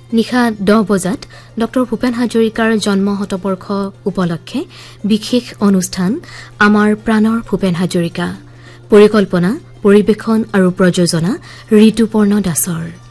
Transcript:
নিশা 10 বজাত ডক্টৰ ভূপেন হাজৰিকাৰ জন্ম শতবৰ্ষ উপলক্ষে বিশেষ অনুষ্ঠান আমাৰ প্ৰাণৰ ভূপেন হাজৰিকা পৰিকল্পনা পৰিবেশন আৰু প্ৰযোজনা ঋতুপৰ্ণ দাসৰ